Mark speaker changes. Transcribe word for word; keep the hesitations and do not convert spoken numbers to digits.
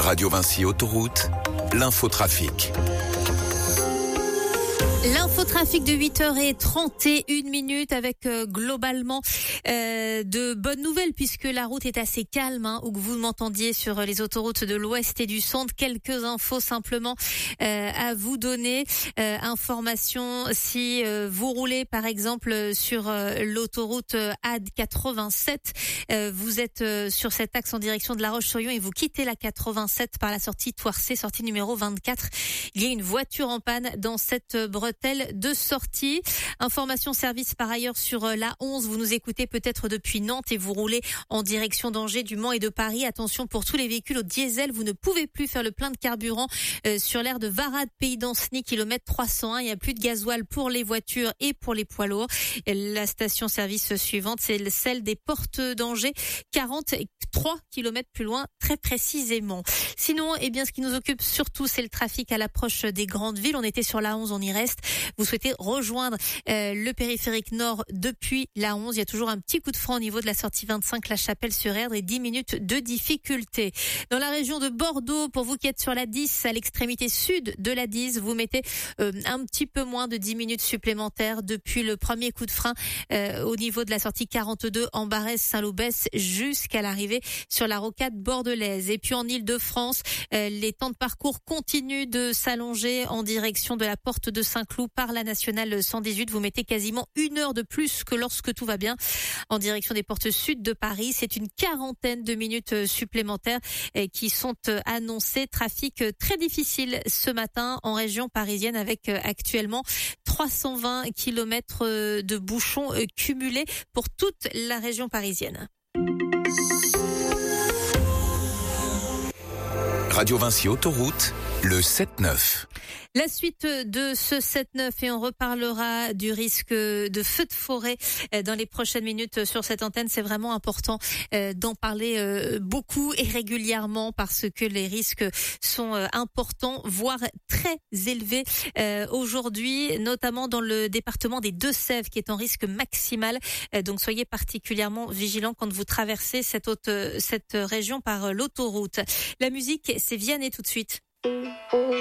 Speaker 1: Radio Vinci Autoroute, l'infotrafic.
Speaker 2: L'infotrafic de huit heures trente et une minutes avec euh, globalement euh, de bonnes nouvelles puisque la route est assez calme, hein, où que vous m'entendiez sur les autoroutes de l'Ouest et du Centre. Quelques infos simplement euh, à vous donner. Euh, information si euh, vous roulez par exemple sur euh, l'autoroute A D quatre-vingt-sept, euh, vous êtes euh, sur cet axe en direction de La Roche-sur-Yon et vous quittez la quatre-vingt-sept par la sortie Thouarcé, sortie numéro vingt-quatre. Il y a une voiture en panne dans cette bretelle de sortie. Information service par ailleurs sur la onze. Vous nous écoutez peut-être depuis Nantes et vous roulez en direction d'Angers, du Mans et de Paris. Attention pour tous les véhicules au diesel. Vous ne pouvez plus faire le plein de carburant euh, sur l'aire de Varade, Pays d'Anceny, kilomètre trois cent un. Il n'y a plus de gasoil pour les voitures et pour les poids lourds. Et la station service suivante, c'est celle des Portes d'Angers, quarante-trois kilomètres plus loin, très précisément. Sinon, eh bien, ce qui nous occupe surtout, c'est le trafic à l'approche des grandes villes. On était sur la onze, on y reste. Vous souhaitez rejoindre euh, le périphérique nord depuis la onze. Il y a toujours un petit coup de frein au niveau de la sortie vingt-cinq, La Chapelle-sur-Erdre, et dix minutes de difficulté. Dans la région de Bordeaux, pour vous qui êtes sur la dix, à l'extrémité sud de la dix, vous mettez euh, un petit peu moins de dix minutes supplémentaires depuis le premier coup de frein euh, au niveau de la sortie quarante-deux en Barès-Saint-Loubès jusqu'à l'arrivée sur la rocade bordelaise. Et puis en Île-de-France, euh, les temps de parcours continuent de s'allonger en direction de la porte de Saint-Cloud par la nationale cent dix-huit. Vous mettez quasiment une heure de plus que lorsque tout va bien en direction des portes sud de Paris. C'est une quarantaine de minutes supplémentaires qui sont annoncées. Trafic très difficile ce matin en région parisienne avec actuellement trois cent vingt kilomètres de bouchons cumulés pour toute la région parisienne.
Speaker 1: Radio Vinci Autoroute, le sept neuf.
Speaker 2: La suite de ce sept neuf et on reparlera du risque de feu de forêt dans les prochaines minutes sur cette antenne. C'est vraiment important d'en parler beaucoup et régulièrement parce que les risques sont importants, voire très élevés aujourd'hui, notamment dans le département des Deux-Sèvres qui est en risque maximal. Donc soyez particulièrement vigilants quand vous traversez cette, haute, cette région par l'autoroute. La musique, c'est Vianney tout de suite.